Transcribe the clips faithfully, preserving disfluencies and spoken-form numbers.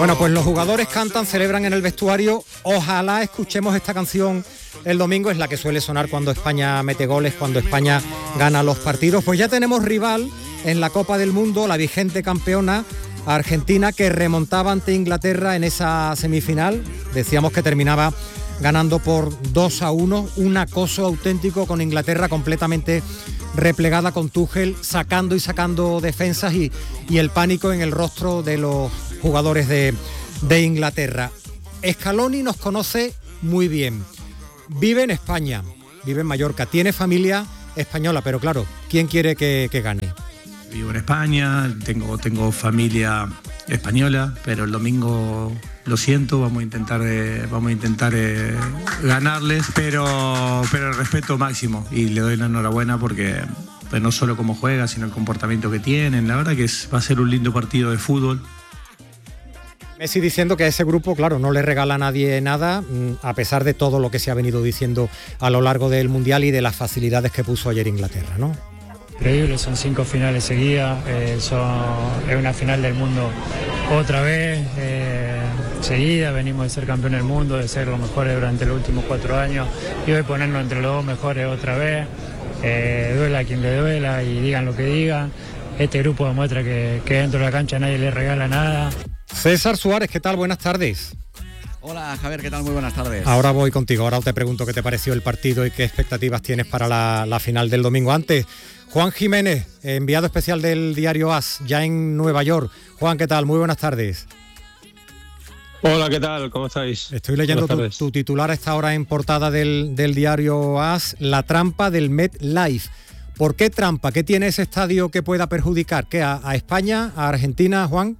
Bueno, pues los jugadores cantan, celebran en el vestuario. Ojalá escuchemos esta canción el domingo, es la que suele sonar cuando España mete goles, cuando España gana los partidos. Pues ya tenemos rival en la Copa del Mundo, la vigente campeona Argentina, que remontaba ante Inglaterra en esa semifinal. Decíamos que terminaba ganando por dos a uno, un acoso auténtico con Inglaterra completamente replegada, con Tuchel sacando y sacando defensas y, y el pánico en el rostro de los jugadores de, de Inglaterra. Scaloni nos conoce muy bien, vive en España, vive en Mallorca, tiene familia española, pero claro, ¿quién quiere que, que gane? Vivo en España, tengo, tengo familia española, pero el domingo lo siento, vamos a intentar, eh, vamos a intentar eh, ganarles, pero, pero el respeto máximo, y le doy la enhorabuena porque pues, no solo cómo juega, sino el comportamiento que tienen. La verdad que es, va a ser un lindo partido de fútbol. Messi diciendo que a ese grupo, claro, no le regala a nadie nada, a pesar de todo lo que se ha venido diciendo a lo largo del Mundial y de las facilidades que puso ayer Inglaterra, ¿no? Increíble, son cinco finales seguidas, eh, son, es una final del mundo otra vez, eh, seguida, venimos de ser campeón del mundo, de ser los mejores durante los últimos cuatro años, y hoy ponernos entre los dos mejores otra vez, eh, duela a quien le duela y digan lo que digan. Este grupo demuestra que, que dentro de la cancha nadie le regala nada. César Suárez, ¿qué tal? Buenas tardes. Hola Javier, ¿qué tal? Muy buenas tardes. Ahora voy contigo, ahora te pregunto qué te pareció el partido y qué expectativas tienes para la, la final del domingo. Antes, Juan Jiménez, enviado especial del diario AS, ya en Nueva York. Juan, ¿qué tal? Muy buenas tardes. Hola, ¿qué tal? ¿Cómo estáis? Estoy leyendo tu, tu titular a esta hora en portada del, del diario AS, la trampa del MetLife. ¿Por qué trampa? ¿Qué tiene ese estadio que pueda perjudicar? ¿Qué, a, a España, a Argentina, Juan?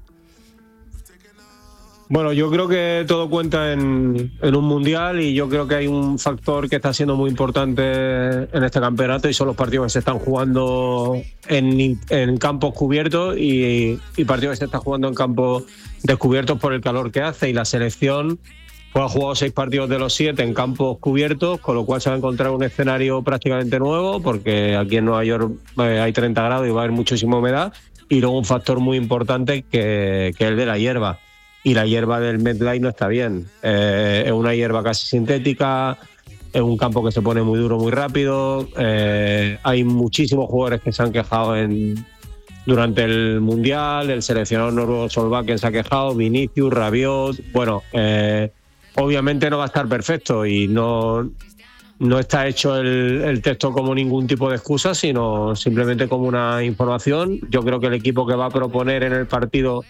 Bueno, yo creo que todo cuenta en, en un mundial, y yo creo que hay un factor que está siendo muy importante en este campeonato, y son los partidos que se están jugando en, en campos cubiertos y, y partidos que se están jugando en campos descubiertos por el calor que hace, y la selección pues, ha jugado seis partidos de los siete en campos cubiertos, con lo cual se va a encontrar un escenario prácticamente nuevo, porque aquí en Nueva York eh, hay treinta grados y va a haber muchísima humedad, y luego un factor muy importante que, que es el de la hierba. Y la hierba del MetLife no está bien. Eh, es una hierba casi sintética, es un campo que se pone muy duro muy rápido. Eh, hay muchísimos jugadores que se han quejado en, durante el Mundial. El seleccionador noruego Solbakken se ha quejado, Vinicius, Rabiot. Bueno, eh, obviamente no va a estar perfecto y no, no está hecho el, el texto como ningún tipo de excusa, sino simplemente como una información. Yo creo que el equipo que va a proponer en el partido,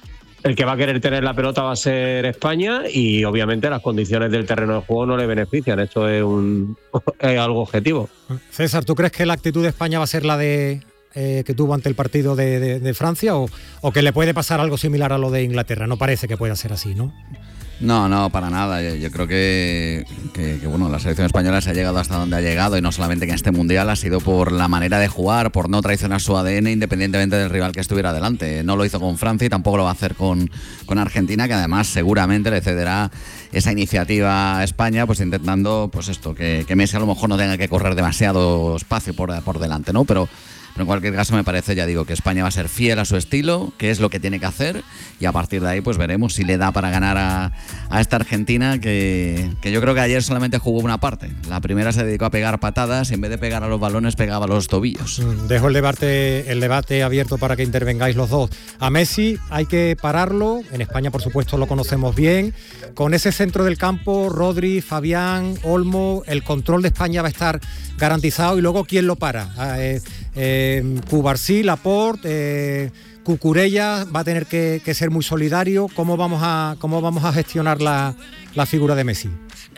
el que va a querer tener la pelota, va a ser España, y obviamente las condiciones del terreno de juego no le benefician. Esto es, un, es algo objetivo. César, ¿tú crees que la actitud de España va a ser la de eh, que tuvo ante el partido de, de, de Francia, o, o que le puede pasar algo similar a lo de Inglaterra? No parece que pueda ser así, ¿no? No, no, para nada. Yo, yo creo que, que, que bueno, la selección española se ha llegado hasta donde ha llegado, y no solamente que en este mundial ha sido por la manera de jugar, por no traicionar su A D N independientemente del rival que estuviera delante. No lo hizo con Francia y tampoco lo va a hacer con, con Argentina, que además seguramente le cederá esa iniciativa a España, pues intentando, pues esto, que, que Messi a lo mejor no tenga que correr demasiado espacio por, por delante, ¿no? Pero Pero en cualquier caso me parece, ya digo, que España va a ser fiel a su estilo, que es lo que tiene que hacer, y a partir de ahí pues veremos si le da para ganar a, a esta Argentina, que, que yo creo que ayer solamente jugó una parte. La primera se dedicó a pegar patadas y en vez de pegar a los balones pegaba a los tobillos. Dejo el debate, el debate abierto para que intervengáis los dos. A Messi hay que pararlo, en España por supuesto lo conocemos bien. Con ese centro del campo, Rodri, Fabián, Olmo, el control de España va a estar garantizado, y luego ¿quién lo para? Eh, eh, Cubarsí, Laporte, eh, Cucurella va a tener que, que ser muy solidario. ¿Cómo vamos a, cómo vamos a gestionar la, la figura de Messi?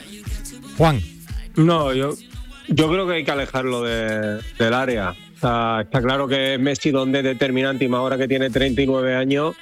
Juan. No, yo, yo creo que hay que alejarlo de, del área. O sea, está claro que Messi, donde es determinante, y más ahora que tiene treinta y nueve años,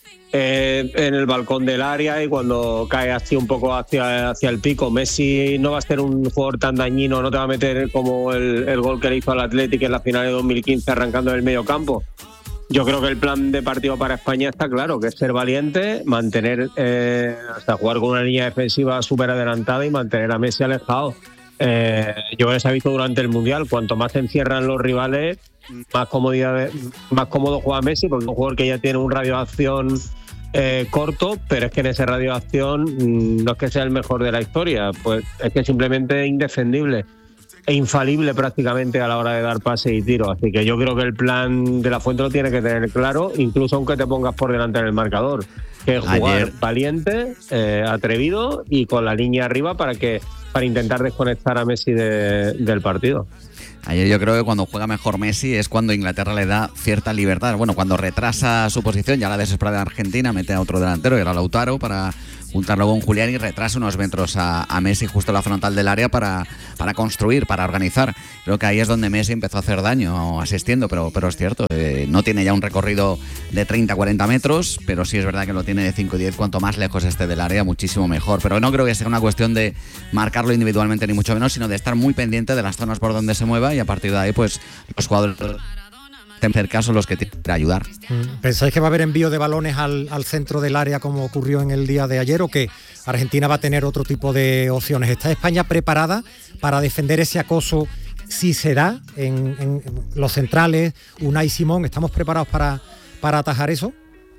eh, en el balcón del área, y cuando cae así un poco hacia, hacia el pico. Messi no va a ser un jugador tan dañino, no te va a meter como el, el gol que le hizo al Athletic en la final de dos mil quince arrancando del medio campo. Yo creo que el plan de partido para España está claro, que es ser valiente, mantener, eh, hasta jugar con una línea defensiva súper adelantada y mantener a Messi alejado. Eh, yo creo que se ha visto durante el Mundial, cuanto más se encierran los rivales, más comodidad, más cómodo juega Messi, porque es un jugador que ya tiene un radio de acción eh, corto, pero es que en ese radio de acción mmm, no es que sea el mejor de la historia, pues es que simplemente es indefendible e infalible prácticamente a la hora de dar pases y tiros. Así que yo creo que el plan de La Fuente lo tiene que tener claro, incluso aunque te pongas por delante en el marcador, que es jugar Ayer. valiente, eh, atrevido y con la línea arriba para que para intentar desconectar a Messi de, del partido. Ayer yo creo que cuando juega mejor Messi es cuando Inglaterra le da cierta libertad. Bueno, cuando retrasa su posición, ya la desesperada de Argentina, mete a otro delantero, que era Lautaro, para juntarlo con Julián y retrasa unos metros a, a Messi justo en la frontal del área para, para construir, para organizar. Creo que ahí es donde Messi empezó a hacer daño asistiendo, pero, pero es cierto, eh, no tiene ya un recorrido de treinta a cuarenta metros, pero sí es verdad que lo tiene de cinco a diez, cuanto más lejos esté del área, muchísimo mejor. Pero no creo que sea una cuestión de marcarlo individualmente ni mucho menos, sino de estar muy pendiente de las zonas por donde se mueva y a partir de ahí pues los jugadores en cerca son los que tienen que ayudar. ¿Pensáis que va a haber envío de balones al, al centro del área como ocurrió en el día de ayer o que Argentina va a tener otro tipo de opciones? ¿Está España preparada para defender ese acoso si se da en, en los centrales, Unai Simón? ¿Estamos preparados para, para atajar eso?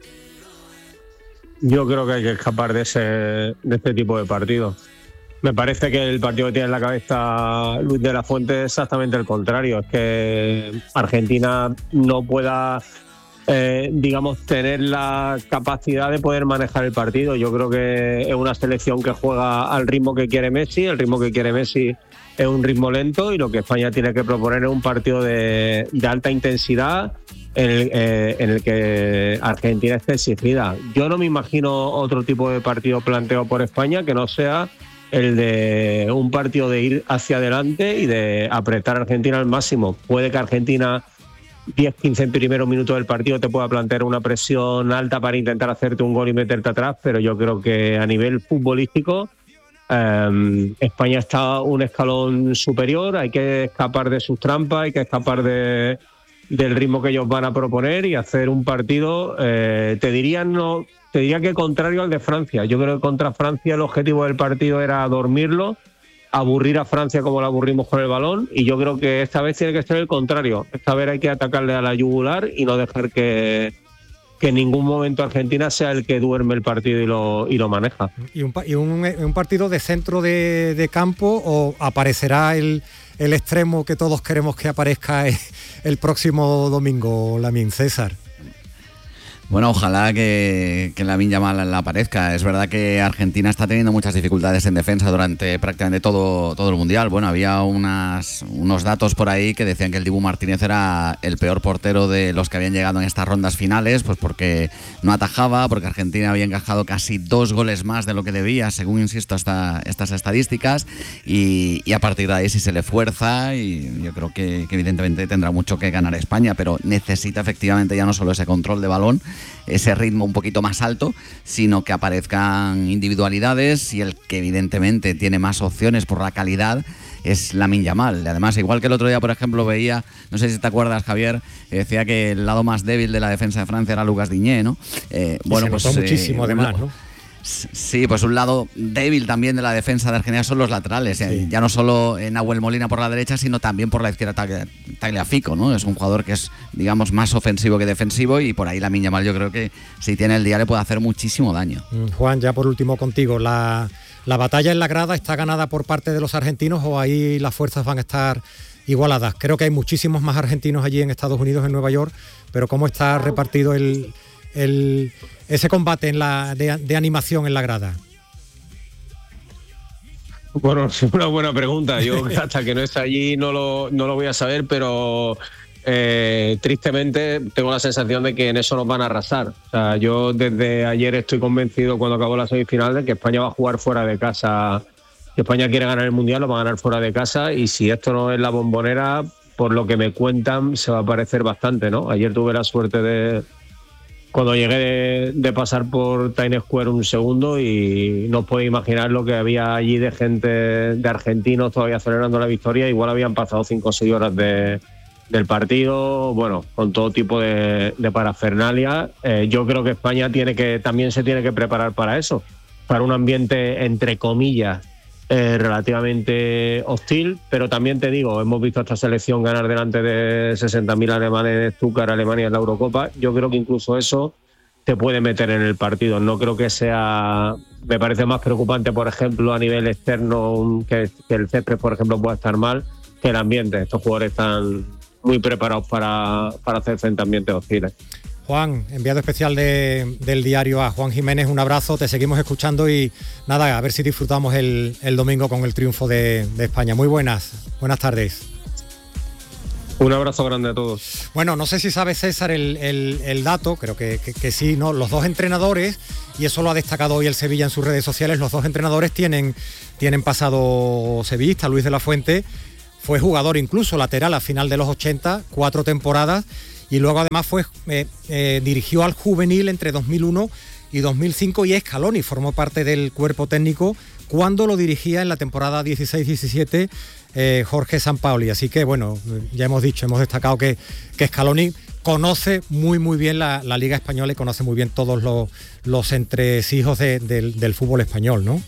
Yo creo que hay que escapar de ese de este tipo de partidos. Me parece que el partido que tiene en la cabeza Luis de la Fuente es exactamente el contrario. Es que Argentina no pueda, eh, digamos, tener la capacidad de poder manejar el partido. Yo creo que es una selección que juega al ritmo que quiere Messi. El ritmo que quiere Messi es un ritmo lento y lo que España tiene que proponer es un partido de, de alta intensidad en el, eh, en el que Argentina esté exigida. Yo no me imagino otro tipo de partido planteado por España que no sea el de un partido de ir hacia adelante y de apretar a Argentina al máximo. Puede que Argentina diez a quince primeros minutos del partido te pueda plantear una presión alta para intentar hacerte un gol y meterte atrás, pero yo creo que a nivel futbolístico eh, España está un escalón superior. Hay que escapar de sus trampas, hay que escapar de, del ritmo que ellos van a proponer y hacer un partido, eh, te diría no... Te diría que contrario al de Francia. Yo creo que contra Francia el objetivo del partido era dormirlo, aburrir a Francia como la aburrimos con el balón, y yo creo que esta vez tiene que ser el contrario. Esta vez hay que atacarle a la yugular y no dejar que, que en ningún momento Argentina sea el que duerme el partido y lo, y lo maneja. ¿Y un, y un, un partido de centro de, de campo o aparecerá el, el extremo que todos queremos que aparezca el próximo domingo, Lamine? César. Bueno, ojalá que, que Lamine Yamal la aparezca. Es verdad que Argentina está teniendo muchas dificultades en defensa durante prácticamente todo, todo el Mundial. Bueno, había unas, unos datos por ahí que decían que el Dibu Martínez era el peor portero de los que habían llegado en estas rondas finales, pues porque no atajaba, porque Argentina había encajado casi dos goles más de lo que debía, según, insisto, hasta estas estadísticas, y, y a partir de ahí sí se le fuerza, y yo creo que, que evidentemente tendrá mucho que ganar España, pero necesita efectivamente ya no solo ese control de balón, ese ritmo un poquito más alto, sino que aparezcan individualidades, y el que evidentemente tiene más opciones por la calidad es Lamine Yamal. Además, igual que el otro día, por ejemplo, veía, no sé si te acuerdas, Javier, decía que el lado más débil de la defensa de Francia era Lucas Digne, ¿no? Eh, bueno, se pues notó muchísimo, eh, además, ¿no? Sí, pues un lado débil también de la defensa de Argentina son los laterales, sí. Ya no solo Nahuel Molina por la derecha, sino también por la izquierda Tagliafico, ¿no? Es un jugador que es, digamos, más ofensivo que defensivo, y por ahí Lamine Yamal yo creo que si tiene el día le puede hacer muchísimo daño. Juan, ya por último contigo, la, la batalla en la grada está ganada por parte de los argentinos, o ahí las fuerzas van a estar igualadas. Creo que hay muchísimos más argentinos allí en Estados Unidos, en Nueva York, pero ¿cómo está repartido el... el ese combate en la de, de animación en la grada? Bueno, es una buena pregunta. Yo hasta que no esté allí no lo, no lo voy a saber, pero eh, tristemente tengo la sensación de que en eso nos van a arrasar. O sea, yo desde ayer estoy convencido, cuando acabó la semifinal, de que España va a jugar fuera de casa. Si España quiere ganar el Mundial, lo va a ganar fuera de casa, y si esto no es la Bombonera, por lo que me cuentan, se va a parecer bastante, ¿no? Ayer tuve la suerte de... Cuando llegué de, de pasar por Times Square un segundo, y no os podéis imaginar lo que había allí de gente, de argentinos todavía celebrando la victoria. Igual habían pasado cinco o seis horas de, del partido, bueno, con todo tipo de, de parafernalia. Eh, yo creo que España tiene que también se tiene que preparar para eso, para un ambiente, entre comillas, Eh, relativamente hostil, pero también te digo, hemos visto a esta selección ganar delante de sesenta mil alemanes en Stuttgart, Alemania, en la Eurocopa. Yo creo que incluso eso te puede meter en el partido. No creo que sea... Me parece más preocupante, por ejemplo, a nivel externo, que, que el césped, por ejemplo, pueda estar mal, que el ambiente. Estos jugadores están muy preparados para, para hacer frente a ambientes hostiles. Juan, enviado especial de, del diario A, Juan Jiménez, un abrazo, te seguimos escuchando y nada, a ver si disfrutamos el, el domingo con el triunfo de, de España. Muy buenas, buenas tardes. Un abrazo grande a todos. Bueno, no sé si sabe César el, el, el dato, creo que, que, que sí, ¿no? Los dos entrenadores, y eso lo ha destacado hoy el Sevilla en sus redes sociales, los dos entrenadores tienen, tienen pasado sevillista. Luis de la Fuente fue jugador incluso lateral a final de los ochenta, cuatro temporadas, y luego además fue eh, eh, dirigió al juvenil entre dos mil uno y dos mil cinco, y Scaloni formó parte del cuerpo técnico cuando lo dirigía en la temporada dieciséis diecisiete eh, Jorge Sampaoli. Así que bueno, ya hemos dicho, hemos destacado que, que Scaloni conoce muy muy bien la, la Liga Española y conoce muy bien todos los, los entresijos de, de, del fútbol español, ¿no?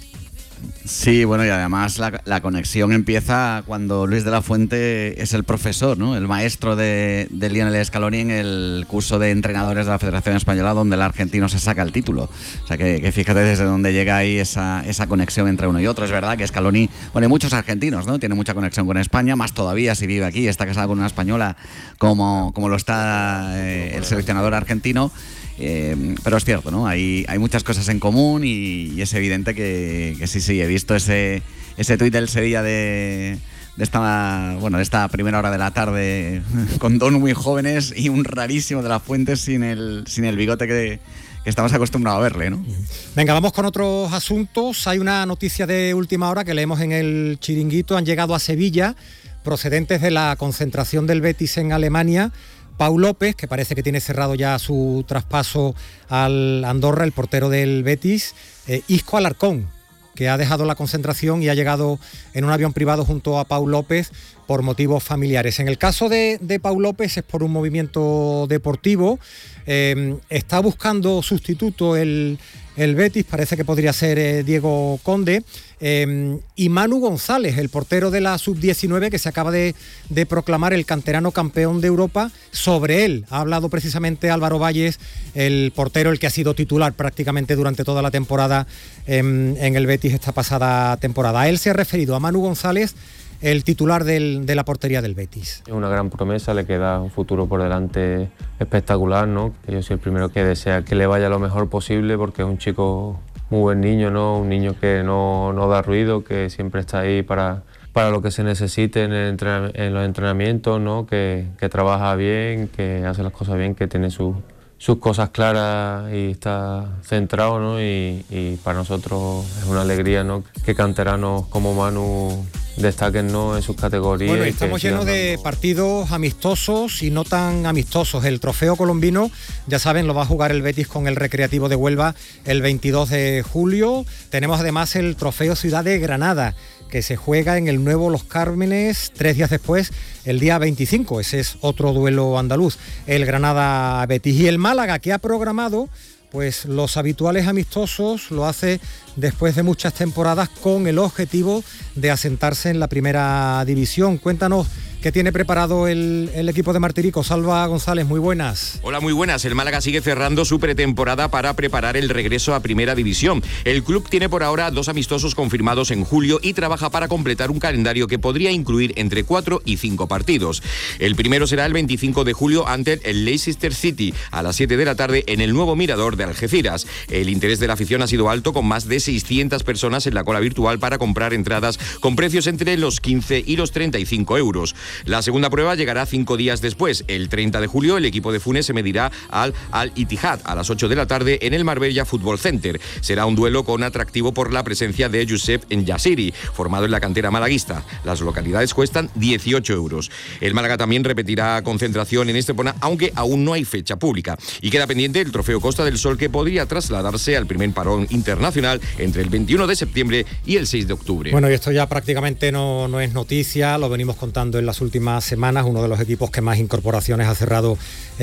Sí, bueno, y además la, la conexión empieza cuando Luis de la Fuente es el profesor, ¿no? El maestro de, de Lionel Scaloni en el curso de entrenadores de la Federación Española, donde el argentino se saca el título. O sea que, que fíjate desde dónde llega ahí esa, esa conexión entre uno y otro. Es verdad que Scaloni, bueno, hay muchos argentinos, ¿no? Tiene mucha conexión con España, más todavía si vive aquí, está casado con una española como, como lo está eh, el seleccionador argentino. Eh, pero es cierto, ¿no? Hay, hay muchas cosas en común y, y es evidente que, que sí, sí, he visto ese, ese tuit del Sevilla de, de esta, bueno, de esta primera hora de la tarde con dos muy jóvenes y un rarísimo de la Fuente sin el, sin el bigote que, que estamos acostumbrados a verle, ¿no? Venga, vamos con otros asuntos. Hay una noticia de última hora que leemos en el Chiringuito. Han llegado a Sevilla procedentes de la concentración del Betis en Alemania Pau López, que parece que tiene cerrado ya su traspaso al Andorra, el portero del Betis, eh, Isco Alarcón, que ha dejado la concentración y ha llegado en un avión privado junto a Pau López por motivos familiares. En el caso de, de Pau López es por un movimiento deportivo, eh, está buscando sustituto el, el Betis, parece que podría ser eh, Diego Conde, eh, y Manu González, el portero de la sub diecinueve, que se acaba de, de proclamar el canterano campeón de Europa. Sobre él ha hablado precisamente Álvaro Valles, el portero, el que ha sido titular prácticamente durante toda la temporada en, en el Betis esta pasada temporada. A él se ha referido, a Manu González, el titular del, de la portería del Betis. Es una gran promesa, le queda un futuro por delante espectacular, ¿no? Yo soy el primero que desea que le vaya lo mejor posible, porque es un chico muy buen niño, ¿no? Un niño que no, no da ruido, que siempre está ahí para, para lo que se necesite en, el entren- en los entrenamientos, ¿no? Que, que trabaja bien, que hace las cosas bien, que tiene su, sus cosas claras y está centrado, ¿no? Y, y para nosotros es una alegría, ¿no? Que canteranos como Manu destaquen, ¿no? En sus categorías. Bueno, estamos llenos de partidos amistosos y no tan amistosos. El trofeo colombino, ya saben, lo va a jugar el Betis con el Recreativo de Huelva el veintidós de julio. Tenemos además el trofeo Ciudad de Granada, que se juega en el nuevo Los Cármenes tres días después, el día veinticinco. Ese es otro duelo andaluz, el Granada-Betis. Y el Málaga, que ha programado pues los habituales amistosos, lo hace después de muchas temporadas con el objetivo de asentarse en la primera división. Cuéntanos qué tiene preparado el, el equipo de Martirico. Salva González, muy buenas. Hola, muy buenas. El Málaga sigue cerrando su pretemporada para preparar el regreso a primera división. El club tiene por ahora dos amistosos confirmados en julio y trabaja para completar un calendario que podría incluir entre cuatro y cinco partidos. El primero será el veinticinco de julio ante el Leicester City a las siete de la tarde en el nuevo Mirador de Algeciras. El interés de la afición ha sido alto, con más de seiscientas personas en la cola virtual para comprar entradas con precios entre los quince y los treinta y cinco euros. La segunda prueba llegará cinco días después. El treinta de julio el equipo de Funes se medirá al Al-Ittihad a las ocho de la tarde en el Marbella Football Center. Será un duelo con atractivo por la presencia de Youssef N'Jasiri, formado en la cantera malaguista. Las localidades cuestan dieciocho euros. El Málaga también repetirá concentración en Estepona, aunque aún no hay fecha pública. Y queda pendiente el trofeo Costa del Sol, que podría trasladarse al primer parón internacional entre el veintiuno de septiembre y el seis de octubre. Bueno, y esto ya prácticamente no, no es noticia, lo venimos contando en las últimas semanas. Uno de los equipos que más incorporaciones ha cerrado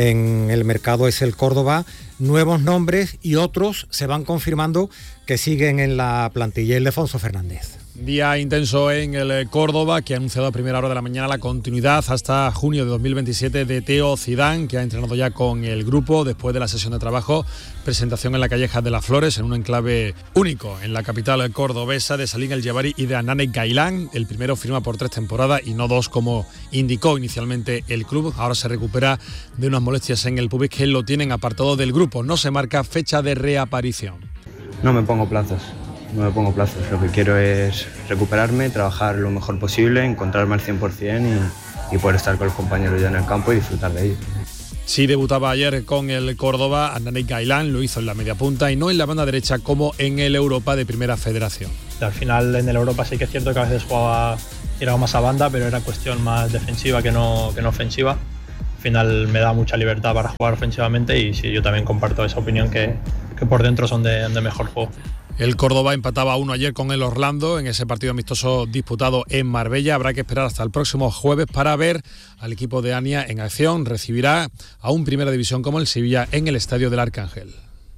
en el mercado es el Córdoba. Nuevos nombres y otros se van confirmando que siguen en la plantilla. El Ildefonso Fernández. Día intenso en el Córdoba, que ha anunciado a primera hora de la mañana la continuidad hasta junio de dos mil veintisiete de Teo Zidane, que ha entrenado ya con el grupo después de la sesión de trabajo. Presentación en la Calleja de las Flores, en un enclave único en la capital cordobesa, de Salim El Jebari y de Anane Gailán. El primero firma por tres temporadas y no dos, como indicó inicialmente el club. Ahora se recupera de unas molestias en el pubis que lo tienen apartado del grupo. No se marca fecha de reaparición. No me pongo plazos. No me pongo plazos, lo que quiero es recuperarme, trabajar lo mejor posible, encontrarme al cien por ciento y, y poder estar con los compañeros ya en el campo y disfrutar de ello. Sí debutaba ayer con el Córdoba, Anane Gailán lo hizo en la media punta y no en la banda derecha como en el Europa de Primera Federación. Al final en el Europa sí que es cierto que a veces jugaba, tiraba más a banda, pero era cuestión más defensiva que no, que no ofensiva. Al final me da mucha libertad para jugar ofensivamente y sí, yo también comparto esa opinión que, que por dentro son de, de mejor juego. El Córdoba empataba a uno ayer con el Orlando en ese partido amistoso disputado en Marbella. Habrá que esperar hasta el próximo jueves para ver al equipo de Ania en acción. Recibirá a un Primera División como el Sevilla en el Estadio del Arcángel.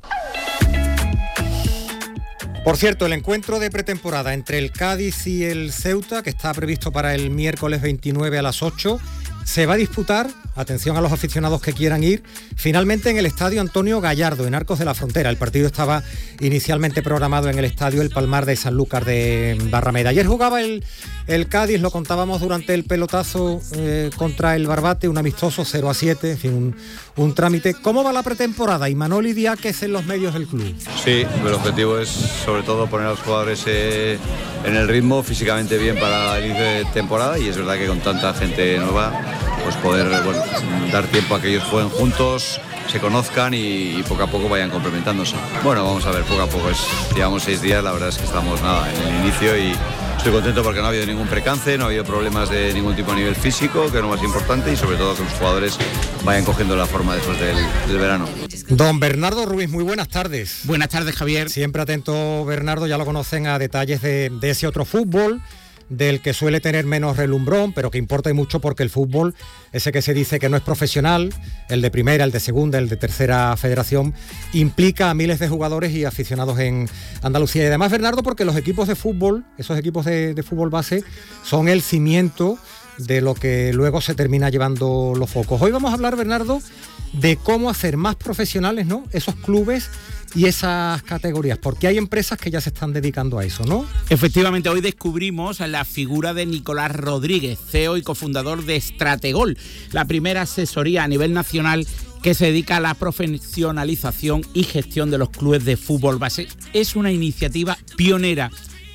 Por cierto, el encuentro de pretemporada entre el Cádiz y el Ceuta, que está previsto para el miércoles veintinueve a las ocho, se va a disputar, atención a los aficionados que quieran ir, finalmente en el Estadio Antonio Gallardo, en Arcos de la Frontera. El partido estaba inicialmente programado en el Estadio El Palmar de Sanlúcar de Barrameda. Ayer jugaba el, el Cádiz, lo contábamos durante el pelotazo eh, contra el Barbate, un amistoso cero a siete, en fin, un, un trámite. ¿Cómo va la pretemporada? Y Manoli Diáquez en los medios del club. Sí, el objetivo es sobre todo poner a los jugadores eh, en el ritmo, físicamente bien para el inicio de temporada, y es verdad que con tanta gente nueva, pues poder bueno, dar tiempo a que ellos jueguen juntos, se conozcan y, y poco a poco vayan complementándose. Bueno, vamos a ver, poco a poco, es, llevamos seis días, la verdad es que estamos nada en el inicio y estoy contento porque no ha habido ningún percance, no ha habido problemas de ningún tipo a nivel físico, que es lo más importante, y sobre todo que los jugadores vayan cogiendo la forma después del, del verano. Don Bernardo Ruiz, muy buenas tardes. Buenas tardes, Javier. Siempre atento, Bernardo, ya lo conocen, a detalles de, de ese otro fútbol, del que suele tener menos relumbrón, pero que importa y mucho, porque el fútbol, ese que se dice que no es profesional, el de primera, el de segunda, el de tercera federación, implica a miles de jugadores y aficionados en Andalucía. Y además, Bernardo, porque los equipos de fútbol, esos equipos de, de fútbol base, son el cimiento de lo que luego se termina llevando los focos. Hoy vamos a hablar, Bernardo, de cómo hacer más profesionales, ¿no?, esos clubes y esas categorías, porque hay empresas que ya se están dedicando a eso, ¿no? Efectivamente, hoy descubrimos la figura de Nicolás Rodríguez, C E O y cofundador de Strategol, la primera asesoría a nivel nacional que se dedica a la profesionalización y gestión de los clubes de fútbol base. Es una iniciativa pionera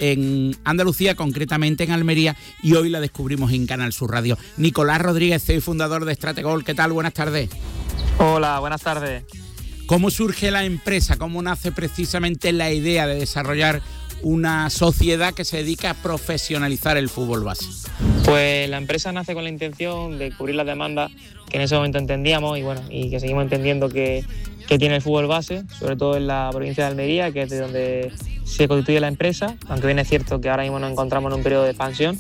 en Andalucía, concretamente en Almería, y hoy la descubrimos en Canal Sur Radio. Nicolás Rodríguez, C E O y fundador de Strategol, ¿qué tal? Buenas tardes. Hola, buenas tardes. ¿Cómo surge la empresa? ¿Cómo nace precisamente la idea de desarrollar una sociedad que se dedica a profesionalizar el fútbol base? Pues la empresa nace con la intención de cubrir las demandas que en ese momento entendíamos y bueno, y que seguimos entendiendo que, que tiene el fútbol base, sobre todo en la provincia de Almería, que es de donde se constituye la empresa, aunque bien es cierto que ahora mismo nos encontramos en un periodo de expansión,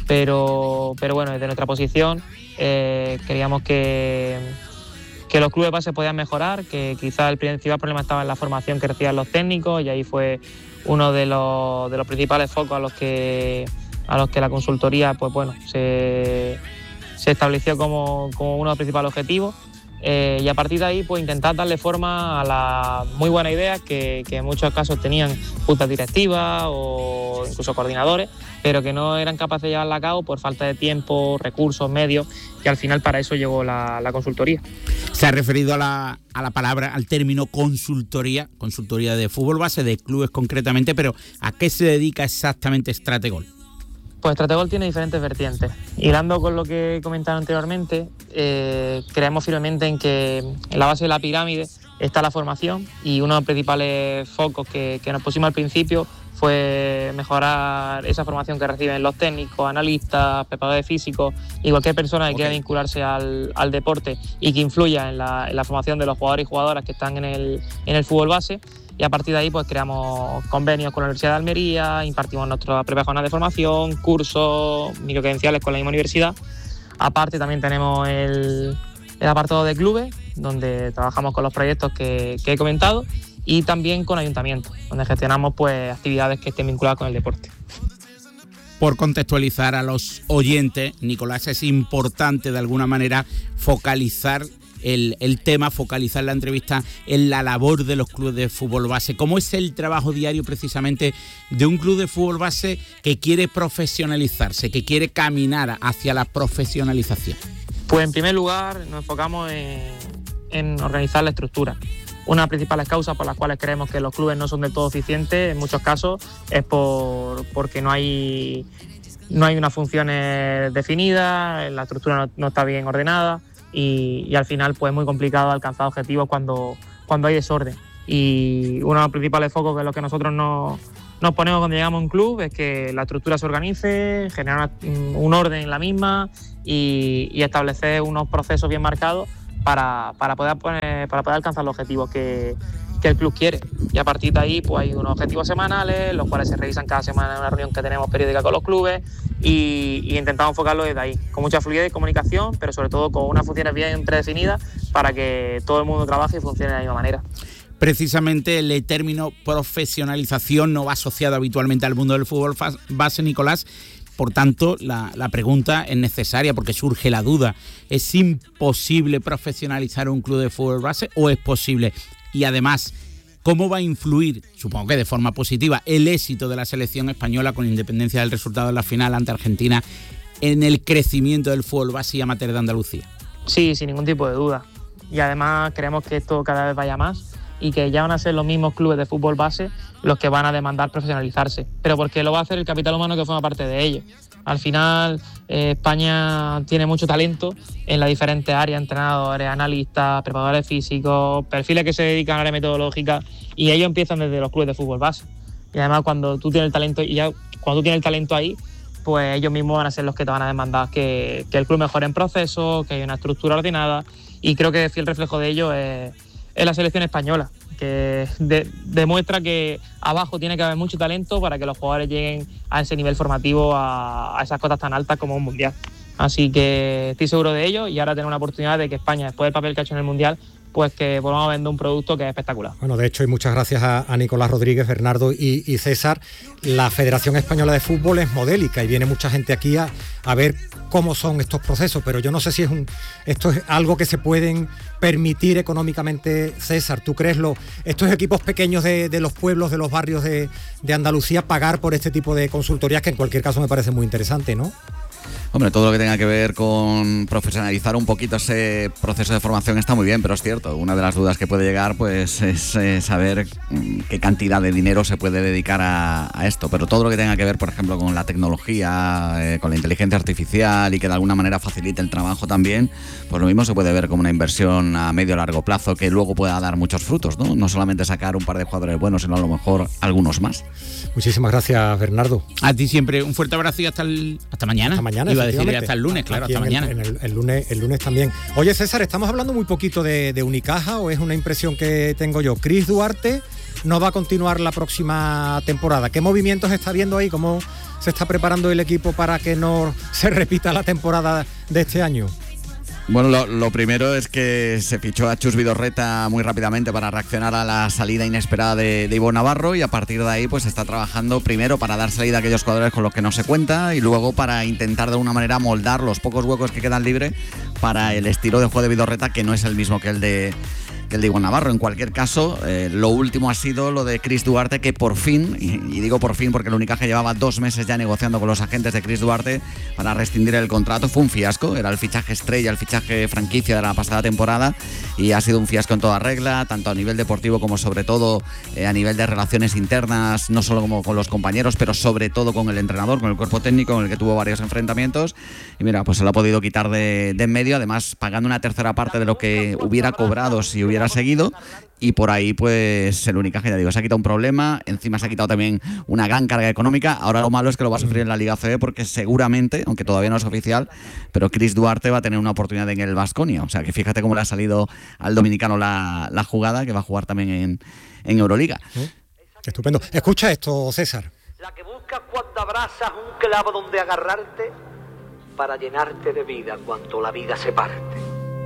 pero, pero bueno, desde nuestra posición eh, queríamos que... que los clubes base podían mejorar, que quizá el principal problema estaba en la formación que recibían los técnicos, y ahí fue uno de los, de los principales focos a los que a los que la consultoría pues bueno se, se estableció como, como uno de los principales objetivos. Eh, y a partir de ahí pues intentar darle forma a las muy buenas ideas que, que en muchos casos tenían juntas directivas o incluso coordinadores, pero que no eran capaces de llevarla a cabo por falta de tiempo, recursos, medios, que al final para eso llegó la, la consultoría. Se ha referido a la, a la palabra, al término consultoría, consultoría de fútbol base, de clubes concretamente, pero ¿a qué se dedica exactamente Strategol? Pues Strategol tiene diferentes vertientes. Hilando con lo que he comentado anteriormente, eh, creemos firmemente en que en la base de la pirámide está la formación, y uno de los principales focos que, que nos pusimos al principio fue mejorar esa formación que reciben los técnicos, analistas, preparadores físicos y cualquier persona que okay. quiera vincularse al, al deporte y que influya en la, en la formación de los jugadores y jugadoras que están en el, en el fútbol base. Y a partir de ahí pues creamos convenios con la Universidad de Almería, impartimos nuestras propias jornadas de formación, cursos, microcredenciales con la misma universidad. Aparte también tenemos el, el apartado de clubes, donde trabajamos con los proyectos que, que he comentado, y también con ayuntamientos, donde gestionamos pues actividades que estén vinculadas con el deporte. por contextualizar a los oyentes, Nicolás, es importante de alguna manera focalizar el, el tema, focalizar la entrevista en la labor de los clubes de fútbol base. ¿Cómo es el trabajo diario precisamente de un club de fútbol base que quiere profesionalizarse, que quiere caminar hacia la profesionalización? Pues en primer lugar nos enfocamos en, en organizar la estructura. Una de las principales causas por las cuales creemos que los clubes no son del todo eficientes en muchos casos es por, porque no hay, no hay unas funciones definidas, la estructura no, no está bien ordenada y, y al final pues es muy complicado alcanzar objetivos cuando, cuando hay desorden. Y uno de los principales focos que es lo que nosotros nos, nos ponemos cuando llegamos a un club es que la estructura se organice, generar una, un orden en la misma y, y establecer unos procesos bien marcados Para, para, poder poner, para poder alcanzar los objetivos que, que el club quiere. Y a partir de ahí pues hay unos objetivos semanales, los cuales se revisan cada semana en una reunión que tenemos periódica con los clubes y, y intentamos enfocarlo desde ahí, con mucha fluidez y comunicación, pero sobre todo con unas funciones bien predefinidas para que todo el mundo trabaje y funcione de la misma manera. Precisamente el término profesionalización no va asociado habitualmente al mundo del fútbol base, Nicolás. Por tanto, la, la pregunta es necesaria porque surge la duda. ¿Es imposible profesionalizar un club de fútbol base o es posible? Y además, ¿cómo va a influir, supongo que de forma positiva, el éxito de la selección española con independencia del resultado de la final ante Argentina en el crecimiento del fútbol base y amateur de Andalucía? Sí, sin ningún tipo de duda. Y además creemos que esto cada vez vaya más y que ya van a ser los mismos clubes de fútbol base los que van a demandar profesionalizarse, pero porque lo va a hacer el capital humano que forma parte de ellos. Al final, eh, España tiene mucho talento en las diferentes áreas, entrenadores, analistas, preparadores físicos, perfiles que se dedican a la metodológica y ellos empiezan desde los clubes de fútbol base. Y además cuando tú tienes el talento y ya cuando tú tienes el talento ahí, pues ellos mismos van a ser los que te van a demandar que, que el club mejore en proceso, que haya una estructura ordenada y creo que el fiel reflejo de ello es es la selección española, que de, demuestra que abajo tiene que haber mucho talento para que los jugadores lleguen a ese nivel formativo, a, a esas cotas tan altas como un mundial. Así que estoy seguro de ello y ahora tengo una oportunidad de que España, después del papel que ha hecho en el mundial, pues que volvamos a vender un producto que es espectacular. Bueno, de hecho, y muchas gracias a, a Nicolás Rodríguez, Bernardo y, y César, la Federación Española de Fútbol es modélica y viene mucha gente aquí a, a ver cómo son estos procesos, pero yo no sé si es un, esto es algo que se pueden permitir económicamente. César, ¿tú crees lo, estos equipos pequeños de, de los pueblos, de los barrios de, de Andalucía, pagar por este tipo de consultorías, que en cualquier caso me parece muy interesante, ¿no? Hombre, todo lo que tenga que ver con profesionalizar un poquito ese proceso de formación está muy bien, pero es cierto, una de las dudas que puede llegar pues es eh, saber qué cantidad de dinero se puede dedicar a, a esto, pero todo lo que tenga que ver, por ejemplo, con la tecnología, eh, con la inteligencia artificial y que de alguna manera facilite el trabajo también, pues lo mismo se puede ver como una inversión a medio o largo plazo que luego pueda dar muchos frutos, ¿no? No solamente sacar un par de jugadores buenos, sino a lo mejor algunos más. Muchísimas gracias, Bernardo. A ti siempre un fuerte abrazo y hasta, el, hasta mañana. Hasta mañana. Iba a decir hasta el lunes, claro, Aquí hasta en mañana. El, en el, el, lunes, el lunes también. Oye, César, estamos hablando muy poquito de, de Unicaja, ¿o es una impresión que tengo yo? Chris Duarte no va a continuar la próxima temporada. ¿Qué movimientos está viendo ahí? ¿Cómo se está preparando el equipo para que no se repita la temporada de este año? Bueno, lo, lo primero es que se fichó a Chus Vidorreta muy rápidamente para reaccionar a la salida inesperada de, de Ivo Navarro, y a partir de ahí pues está trabajando primero para dar salida a aquellos jugadores con los que no se cuenta y luego para intentar de alguna manera moldar los pocos huecos que quedan libres para el estilo de juego de Vidorreta, que no es el mismo que el de que el de Ivo Navarro. En cualquier caso, eh, lo último ha sido lo de Chris Duarte, que por fin, y, y digo por fin porque el Unicaja llevaba dos meses ya negociando con los agentes de Chris Duarte para rescindir el contrato. Fue un fiasco, era el fichaje estrella, el fichaje franquicia de la pasada temporada, y ha sido un fiasco en toda regla, tanto a nivel deportivo como sobre todo eh, a nivel de relaciones internas, no solo como con los compañeros, pero sobre todo con el entrenador, con el cuerpo técnico, con el que tuvo varios enfrentamientos. Y mira, pues se lo ha podido quitar de, de en medio, además pagando una tercera parte de lo que hubiera cobrado si hubiera seguido, y por ahí pues el Unicaja, ya digo, se ha quitado un problema, encima se ha quitado también una gran carga económica. Ahora lo malo es que lo va a sufrir en la Liga A C B, porque seguramente, aunque todavía no es oficial, pero Chris Duarte va a tener una oportunidad en el Baskonia, o sea que fíjate cómo le ha salido al dominicano la, la jugada, que va a jugar también en, en Euroliga. Estupendo. Escucha esto, César. La que buscas cuando abrazas un clavo donde agarrarte para llenarte de vida cuando la vida se parte.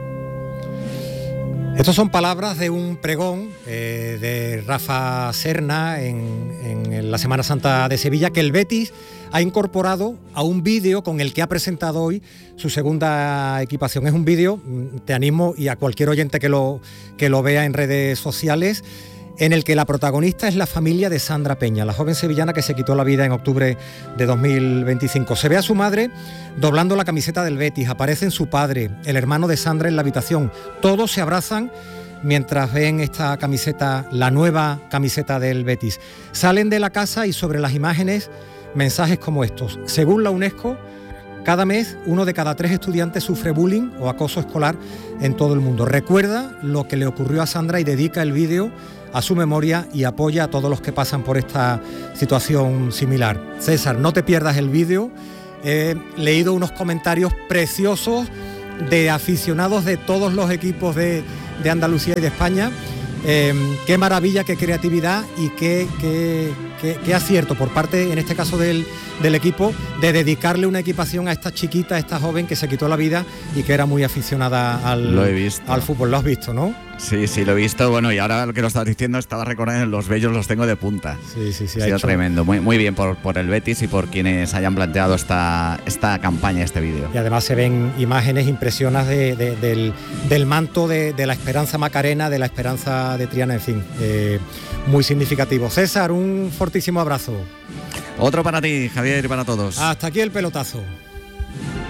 Estas son palabras de un pregón eh, de Rafa Serna en, en la Semana Santa de Sevilla, que el Betis ha incorporado a un vídeo con el que ha presentado hoy su segunda equipación. Es un vídeo, te animo, y a cualquier oyente que lo, que lo vea en redes sociales, en el que la protagonista es la familia de Sandra Peña, la joven sevillana que se quitó la vida en octubre de dos mil veinticinco. Se ve a su madre doblando la camiseta del Betis, aparecen su padre, el hermano de Sandra en la habitación. Todos se abrazan mientras ven esta camiseta, la nueva camiseta del Betis. Salen de la casa y sobre las imágenes mensajes como estos. Según la UNESCO, cada mes uno de cada tres estudiantes sufre bullying o acoso escolar en todo el mundo. Recuerda lo que le ocurrió a Sandra y dedica el vídeo a su memoria y apoya a todos los que pasan por esta situación similar. César, no te pierdas el vídeo. He leído unos comentarios preciosos de aficionados de todos los equipos de, de Andalucía y de España. Eh, qué maravilla, qué creatividad y qué, qué, qué, qué acierto por parte, en este caso del, del equipo, de dedicarle una equipación a esta chiquita, a esta joven que se quitó la vida y que era muy aficionada al, lo he visto. al fútbol. Lo has visto, ¿no? Sí, sí, lo he visto. Bueno, y ahora lo que lo estabas diciendo, estaba recordando, los vellos los tengo de punta. Sí, sí, sí. Ha sido tremendo. Muy, muy bien por, por el Betis y por quienes hayan planteado esta, esta campaña, este vídeo. Y además se ven imágenes impresionantes de, de, del, del manto de, de la Esperanza Macarena, de la Esperanza de Triana, en fin, eh, muy significativo. César, un fortísimo abrazo. Otro para ti, Javier, y para todos. Hasta aquí el pelotazo.